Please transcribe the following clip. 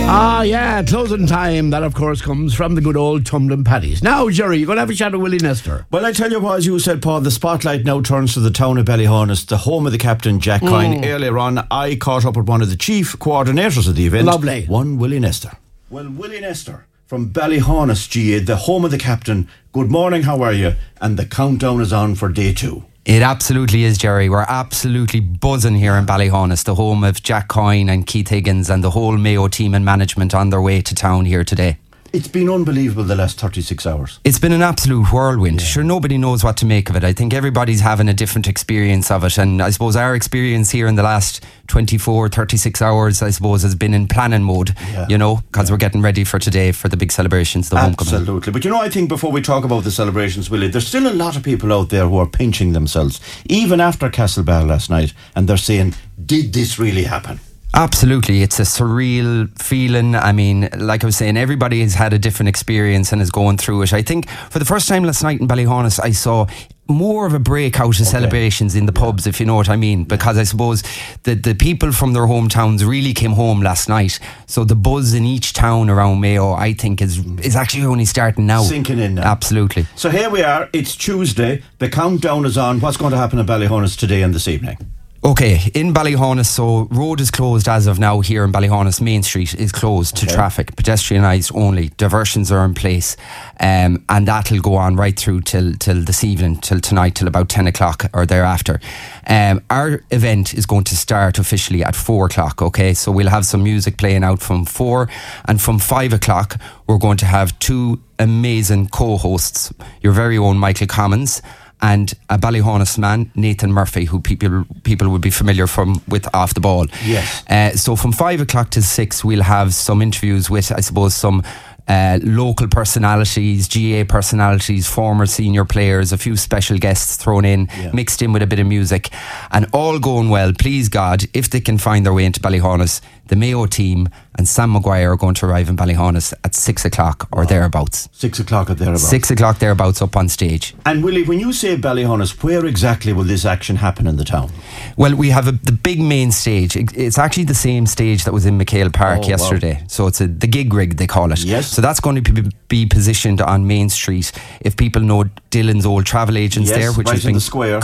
Ah, yeah, closing time. That, of course, comes from the good old Tumbling Paddies. Now, Jerry, you're going to have a chat with Willie Nestor. Well, I tell you what, as you said, Paul, the spotlight now turns to the town of Ballyhonus, the home of the captain, Jack Coyne. Earlier on, I caught up with one of the chief coordinators of the event. Lovely. One Willie Nestor. Well, Willie Nestor from Ballyhonus, GA, the home of the captain. Good morning, how are you? And the countdown is on for day 2. It absolutely is, Jerry. We're absolutely buzzing here in Ballyhonus, the home of Jack Coyne and Keith Higgins and the whole Mayo team and management on their way to town here today. It's been unbelievable the last 36 hours. It's been an absolute whirlwind. Sure, nobody knows what to make of it. I think everybody's having a different experience of it. And I suppose our experience here in the last 24, 36 hours, I suppose, has been in planning mode, because we're getting ready for today for the big celebrations, the homecoming. Absolutely. But I think before we talk about the celebrations, Willie, there's still a lot of people out there who are pinching themselves, even after Castlebar last night, and they're saying, did this really happen? Absolutely. It's a surreal feeling. I mean, like I was saying, everybody has had a different experience and is going through it. I think for the first time last night in Ballyhonus, I saw more of a breakout of celebrations in the pubs, if you know what I mean, because I suppose the people from their hometowns really came home last night. So the buzz in each town around Mayo, I think, is actually only starting now. Sinking in now. Absolutely. So here we are. It's Tuesday. The countdown is on. What's going to happen in Ballyhonus today and this evening? Okay, in Ballyhonus, so road is closed as of now here in Ballyhonus. Main Street is closed to traffic, pedestrianised only. Diversions are in place, and that'll go on right through till this evening, till tonight, till about 10 o'clock or thereafter. Our event is going to start officially at 4 o'clock, okay? So we'll have some music playing out from 4, and from 5 o'clock we're going to have 2 amazing co-hosts, your very own Michael Commons and a Ballyhonus man, Nathan Murphy, who people would be familiar with Off the Ball. Yes. So from 5 o'clock to 6, we'll have some interviews with, I suppose, some local personalities, GA personalities, former senior players, a few special guests thrown in, mixed in with a bit of music, and all going well, please God, if they can find their way into Ballyhonus, the Mayo team and Sam Maguire are going to arrive in Ballyhonus at 6 o'clock or thereabouts. 6 o'clock or thereabouts. 6 o'clock thereabouts up on stage. And Willie, when you say Ballyhonus, where exactly will this action happen in the town? Well, we have the big main stage. It's actually the same stage that was in McHale Park yesterday. Wow. So it's the gig rig, they call it. Yes. So that's going to be positioned on Main Street. If people know Dylan's old travel agents there, which right has been in the square.